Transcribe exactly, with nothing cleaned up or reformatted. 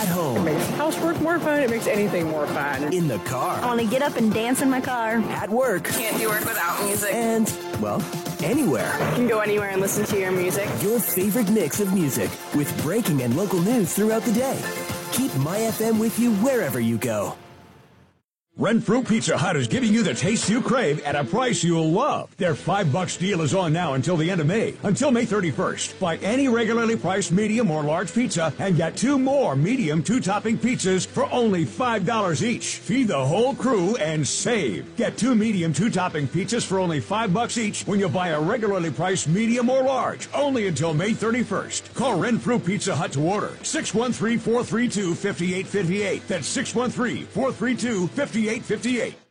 At home. It makes housework more fun. It makes anything more fun. In the car. I want to get up and dance in my car. At work. Can't do work without music. And, well, anywhere. You can go anywhere and listen to your music. Your favorite mix of music with breaking and local news throughout the day. Keep My F M with you wherever you go. Renfrew Pizza Hut is giving you the taste you crave at a price you'll love. Their five bucks deal is on now until the end of May. Until May thirty-first. Buy any regularly priced medium or large pizza and get two more medium two-topping pizzas for only five dollars each. Feed the whole crew and save. Get two medium two-topping pizzas for only five bucks each when you buy a regularly priced medium or large. Only until May thirty-first. Call Renfrew Pizza Hut to order. six one three, four three two, five eight five eight. That's six one three, four three two, five eight five eight.